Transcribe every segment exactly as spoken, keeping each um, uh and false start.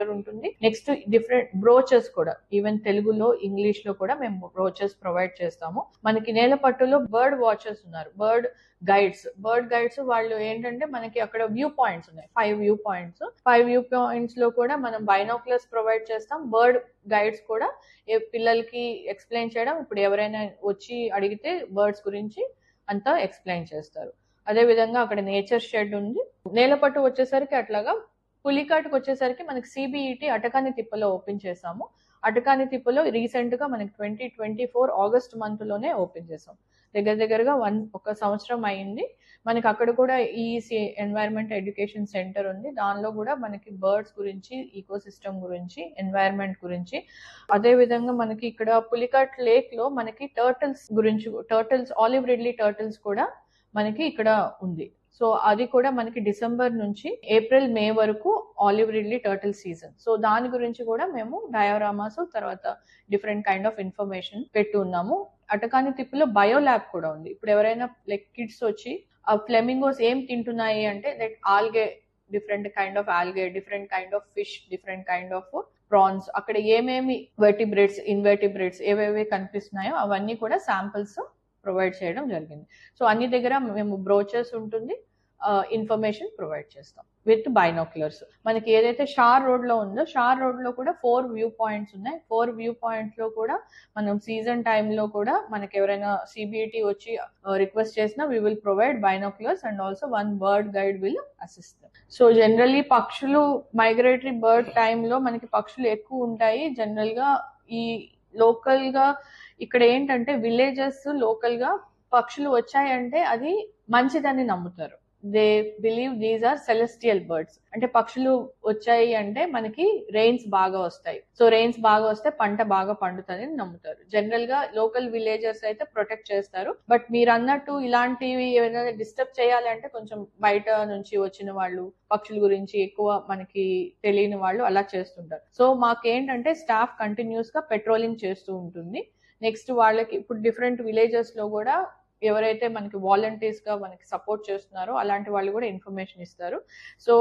ఉంటుంది. Next different brooches కూడా, even తెలుగులో ఇంగ్లీష్ లో కూడా మేము బ్రోచెస్ ప్రొవైడ్ చేస్తాము. మనకి నేలపట్టులో బర్డ్ వాచర్స్ ఉన్నారు, బర్డ్ గైడ్స్. బర్డ్ గైడ్స్ వాళ్ళు ఏంటంటే మనకి అక్కడ వ్యూ పాయింట్స్ ఉన్నాయి, five view points. Five view points లో కూడా మనం బైనోక్యులర్స్ ప్రొవైడ్ చేస్తాం. బర్డ్ గైడ్స్ కూడా పిల్లలకి ఎక్స్ప్లెయిన్ చేయడం, ఇప్పుడు ఎవరైనా వచ్చి అడిగితే బర్డ్స్ గురించి అంతా ఎక్స్ప్లెయిన్ చేస్తారు. అదే విధంగా అక్కడ నేచర్ షెడ్ ఉంది. నేలపట్టు వచ్చేసరికి అట్లాగా పులికాట్కి వచ్చేసరికి మనకి సిబిఈటి అటకాని తిప్పలో ఓపెన్ చేసాము. అటకాని తిప్పలో రీసెంట్ గా మనకి twenty twenty four August month లోనే ఓపెన్ చేసాం. దగ్గర దగ్గరగా వన్ ఒక సంవత్సరం అయింది. మనకి అక్కడ కూడా ఈఈసి ఎన్వైరన్మెంట్ ఎడ్యుకేషన్ సెంటర్ ఉంది. దానిలో కూడా మనకి బర్డ్స్ గురించి, ఈకో సిస్టమ్ గురించి, ఎన్వైరన్మెంట్ గురించి, అదే విధంగా మనకి ఇక్కడ పులికాట్ లేక్ లో మనకి టర్టిల్స్ గురించి, టర్టిల్స్ ఆలివ్ రిడ్లీ టర్టిల్స్ కూడా మనకి ఇక్కడ ఉంది. సో అది కూడా మనకి డిసెంబర్ నుంచి ఏప్రిల్ మే వరకు olive Ridley turtle season. So దాని గురించి కూడా మేము డయోరామాస్ తర్వాత డిఫరెంట్ కైండ్ ఆఫ్ ఇన్ఫర్మేషన్ పెట్టి ఉన్నాము. అటకాని తిప్పులో బయో ల్యాబ్ కూడా ఉంది. ఇప్పుడు ఎవరైనా లైక్ కిడ్స్ వచ్చి ఆ ఫ్లెమింగోస్ ఏం తింటున్నాయి అంటే like algae, different kind of algae, different kind of fish, different kind of prawns, అక్కడ ఏమేమి వెర్టిబ్రేట్స్, ఇన్వెర్టిబ్రేట్స్ ఏవేవి కనిపిస్తున్నాయో అవన్నీ కూడా శాంపిల్స్ ప్రొవైడ్ చేయడం జరిగింది. సో అన్ని దగ్గర మేము బ్రోచర్స్ ఉంటుంది, ఇన్ఫర్మేషన్ ప్రొవైడ్ చేస్తాం విత్ బైనోక్యులర్స్. మనకి ఏదైతే షార్ రోడ్ లో ఉందో షార్ రోడ్ లో కూడా ఫోర్ వ్యూ పాయింట్స్ ఉన్నాయి. ఫోర్ వ్యూ పాయింట్స్ లో కూడా మనం సీజన్ టైంలో కూడా మనకి ఎవరైనా సిబిఐటి వచ్చి రిక్వెస్ట్ చేసినా we will provide binoculars and also one bird guide will assist. So generally పక్షులు మైగ్రేటరీ బర్డ్ టైంలో మనకి పక్షులు ఎక్కువ ఉంటాయి. జనరల్ గా ఈ లోకల్ గా ఇక్కడ ఏంటంటే విలేజెస్ లోకల్ గా పక్షులు వచ్చాయంటే అది మంచిదని నమ్ముతారు. They believe these are celestial birds. అంటే పక్షులు వచ్చాయి అంటే మనకి రెయిన్స్ బాగా వస్తాయి, సో రెయిన్స్ బాగా వస్తే పంట బాగా పండుతుంది అని నమ్ముతారు. జనరల్ గా లోకల్ విలేజర్స్ అయితే ప్రొటెక్ట్ చేస్తారు. బట్ మీరు అన్నట్టు ఇలాంటివి ఏమైనా డిస్టర్బ్ చేయాలంటే కొంచెం బయట నుంచి వచ్చిన వాళ్ళు, పక్షుల గురించి ఎక్కువ మనకి తెలియని వాళ్ళు అలా చేస్తుంటారు. సో మాకేంటంటే స్టాఫ్ కంటిన్యూస్ గా పెట్రోలింగ్ చేస్తూ ఉంటుంది. నెక్స్ట్ వాళ్ళకి ఇప్పుడు డిఫరెంట్ విలేజెస్ లో కూడా ఎవరైతే మనకి వాలంటీర్స్ గా మనకి సపోర్ట్ చేస్తున్నారో అలాంటి వాళ్ళు కూడా ఇన్ఫర్మేషన్ ఇస్తారు. సో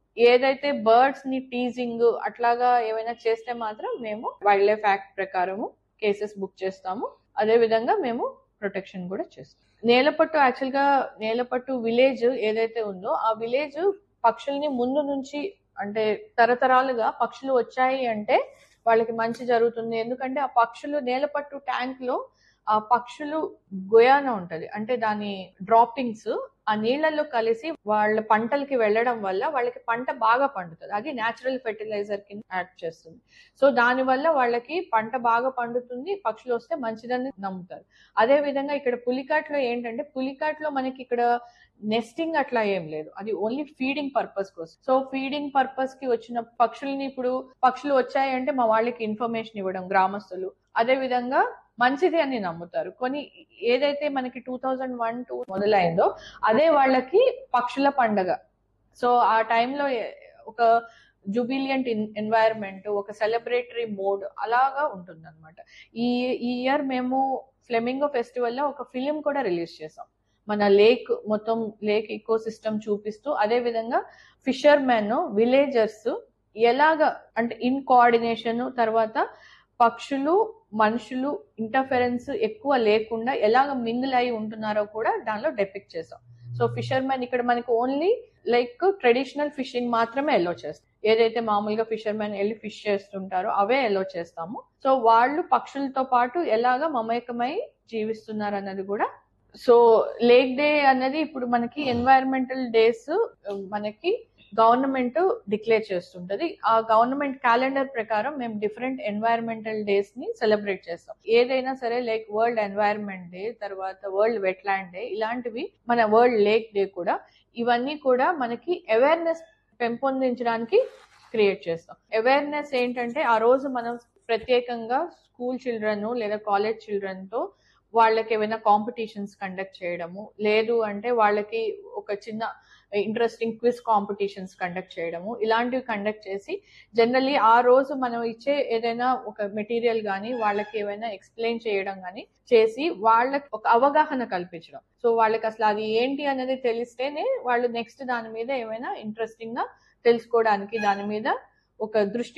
ఏదైతే బర్డ్స్ ని టీజింగ్ అట్లాగా ఏమైనా చేస్తే మాత్రం మేము వైల్డ్ లైఫ్ యాక్ట్ ప్రకారము కేసెస్ బుక్ చేస్తాము. అదే విధంగా మేము ప్రొటెక్షన్ కూడా చేస్తాం. నేలపట్టు యాక్చువల్ గా నేలపట్టు విలేజ్ ఏదైతే ఉందో ఆ విలేజ్ పక్షుల్ని ముందు నుంచి, అంటే తరతరాలుగా పక్షులు వచ్చాయి అంటే వాళ్ళకి మంచి జరుగుతుంది. ఎందుకంటే ఆ పక్షులు నేలపట్టు ట్యాంక్ లో ఆ పక్షులు గొయాన ఉంటది, అంటే దాని డ్రాపింగ్స్ ఆ నీళ్లలో కలిసి వాళ్ళ పంటలకి వెళ్ళడం వల్ల వాళ్ళకి పంట బాగా పండుతుంది. అది న్యాచురల్ ఫెర్టిలైజర్ కింద యాక్ట్ చేస్తుంది. సో దాని వల్ల వాళ్ళకి పంట బాగా పండుతుంది, పక్షులు వస్తే మంచిదని నమ్ముతారు. అదే విధంగా ఇక్కడ పులికాట్ లో ఏంటంటే పులికాట్ లో మనకి ఇక్కడ నెస్టింగ్ అట్లా ఏం లేదు, అది ఓన్లీ ఫీడింగ్ పర్పస్ కోసం. సో ఫీడింగ్ పర్పస్ కి వచ్చిన పక్షుల్ని, ఇప్పుడు పక్షులు వచ్చాయంటే మా వాళ్ళకి ఇన్ఫర్మేషన్ ఇవ్వడం గ్రామస్తులు, అదే విధంగా మంచిది అని నమ్ముతారు. కొన్ని ఏదైతే మనకి టూ థౌజండ్ వన్ టూ మొదలైందో అదే వాళ్ళకి పక్షుల పండగ. సో ఆ టైంలో ఒక జుబిలియంట్ ఎన్వైరన్మెంట్, ఒక సెలబ్రేటరీ మోడ్ అలాగా ఉంటుంది అనమాట. ఈ ఈ ఇయర్ మేము ఫ్లెమింగో ఫెస్టివల్ లో ఒక ఫిలిం కూడా రిలీజ్ చేసాం, మన లేక్ మొత్తం లేక్ ఈకో సిస్టమ్ చూపిస్తూ, అదే విధంగా ఫిషర్మెన్, విలేజర్స్ ఎలాగా అంటే ఇన్ కోఆర్డినేషన్, తర్వాత పక్షులు మనుషులు ఇంటర్ఫెరెన్స్ ఎక్కువ లేకుండా ఎలాగ మింగిల్ అయి ఉంటున్నారో కూడా దానిలో డెపిక్ట్ చేసాం. సో ఫిషర్మెన్ ఇక్కడ మనకి ఓన్లీ లైక్ ట్రెడిషనల్ ఫిషింగ్ మాత్రమే ఎలో చేస్తాం. ఏదైతే మామూలుగా ఫిషర్మెన్ వెళ్ళి ఫిష్ చేస్తుంటారో అవే ఎలో చేస్తాము. సో వాళ్ళు పక్షులతో పాటు ఎలాగ మమేకమై జీవిస్తున్నారు అన్నది కూడా. సో లేక్ డే అన్నది ఇప్పుడు మనకి ఎన్వైరన్మెంటల్ డేస్ మనకి గవర్నమెంట్ డిక్లేర్ చేస్తుంటది. ఆ గవర్నమెంట్ క్యాలెండర్ ప్రకారం మేము డిఫరెంట్ ఎన్వైరన్మెంటల్ డేస్ ని సెలబ్రేట్ చేస్తాం. ఏదైనా సరే లైక్ వరల్డ్ ఎన్వైరన్మెంట్ డే, తర్వాత వరల్డ్ వెట్లాండ్ డే, ఇలాంటివి, మన వరల్డ్ లేక్ డే కూడా, ఇవన్నీ కూడా మనకి అవేర్నెస్ పెంపొందించడానికి క్రియేట్ చేస్తాం. అవేర్నెస్ ఏంటంటే ఆ రోజు మనం ప్రత్యేకంగా స్కూల్ చిల్డ్రన్ లేదా కాలేజ్ చిల్డ్రన్ తో వాళ్ళకి ఏమైనా కాంపిటీషన్స్ కండక్ట్ చేయడము, లేదు అంటే వాళ్ళకి ఒక చిన్న ఇంట్రెస్టింగ్ క్విజ్ కాంపిటీషన్స్ కండక్ట్ చేయడము, ఇలాంటివి కండక్ట్ చేసి జనరల్లీ ఆ రోజు మనం ఇచ్చే ఏదైనా ఒక మెటీరియల్ కానీ వాళ్ళకి ఏమైనా ఎక్స్ప్లెయిన్ చేయడం కానీ చేసి వాళ్ళకి ఒక అవగాహన కల్పించడం. సో వాళ్ళకి అసలు అది ఏంటి అనేది తెలిస్తేనే వాళ్ళు నెక్స్ట్ దాని మీద ఏమైనా ఇంట్రెస్టింగ్ గా తెలుసుకోవడానికి దాని మీద ఒక దృష్టి